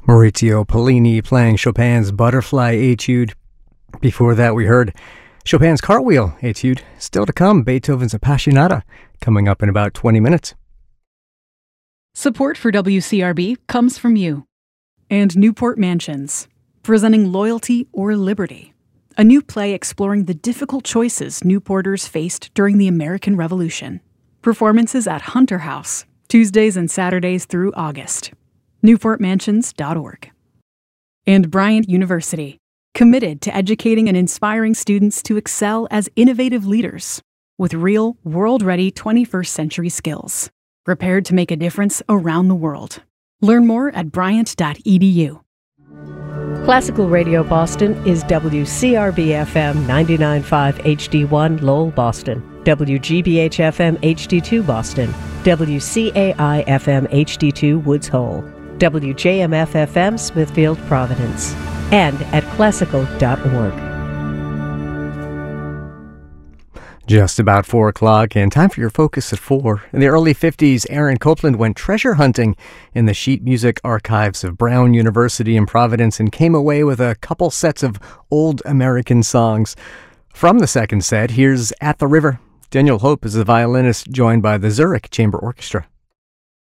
Maurizio Pollini playing Chopin's Butterfly Etude. Before that, we heard Chopin's Cartwheel Etude. Still to come, Beethoven's Appassionata, coming up in about 20 minutes. Support for WCRB comes from you. And Newport Mansions, presenting Loyalty or Liberty, a new play exploring the difficult choices Newporters faced during the American Revolution. Performances at Hunter House, Tuesdays and Saturdays through August. NewportMansions.org. And Bryant University, committed to educating and inspiring students to excel as innovative leaders with real, world-ready 21st century skills, prepared to make a difference around the world. Learn more at bryant.edu. Classical Radio Boston is WCRB-FM 99.5 HD1 Lowell, Boston, WGBH-FM HD2 Boston, WCAI-FM HD2 Woods Hole, WJMF-FM Smithfield, Providence, and at classical.org. Just about 4 o'clock, and time for your Focus at 4. In the early 50s, Aaron Copland went treasure hunting in the sheet music archives of Brown University in Providence and came away with a couple sets of old American songs. From the second set, here's At the River. Daniel Hope is the violinist, joined by the Zurich Chamber Orchestra.